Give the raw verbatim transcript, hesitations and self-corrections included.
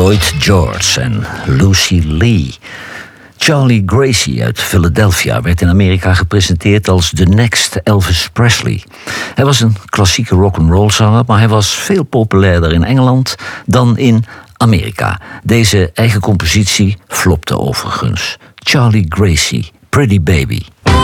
Lloyd George en Lucy Lee. Charlie Gracie uit Philadelphia werd in Amerika gepresenteerd als The Next Elvis Presley. Hij was een klassieke rock'n'roll zanger, maar hij was veel populairder in Engeland dan in Amerika. Deze eigen compositie flopte overigens. Charlie Gracie, Pretty Baby.